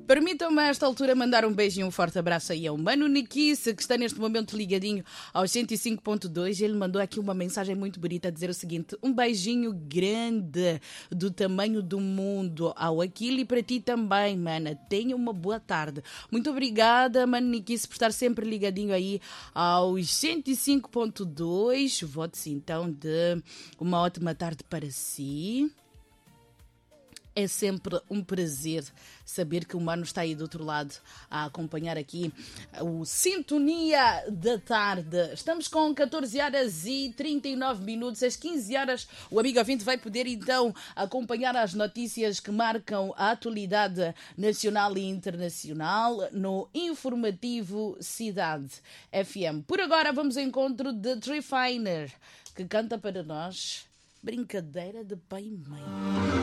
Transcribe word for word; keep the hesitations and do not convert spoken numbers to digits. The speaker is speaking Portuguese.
Permitam-me a esta altura mandar um beijo e um forte abraço aí ao Mano Nikice, que está neste momento ligadinho aos cento e cinco ponto dois. Ele mandou aqui uma mensagem muito bonita a dizer o seguinte: um beijinho grande do tamanho do mundo ao Aquile e para ti também, mana. Tenha uma boa tarde. Muito obrigada, Mano Nikice, por estar sempre ligadinho aí aos cento e cinco ponto dois. Votos então de uma ótima tarde para si. É sempre um prazer saber que o Mano está aí do outro lado a acompanhar aqui o Sintonia da Tarde. Estamos com catorze horas e trinta e nove minutos. Às quinze horas o amigo ouvinte vai poder então acompanhar as notícias que marcam a atualidade nacional e internacional no informativo Cidade F M. Por agora vamos ao encontro de Trifiner, que canta para nós Brincadeira de Pai e Mãe.